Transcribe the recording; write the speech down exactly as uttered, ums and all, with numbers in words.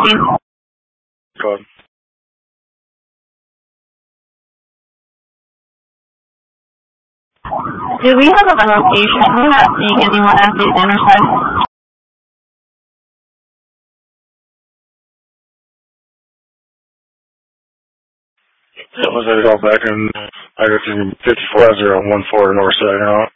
you? Go ahead. Do we have a location? We're not seeing anyone at the intersection. It was I go back in I got to fifty-four zero one four north side now.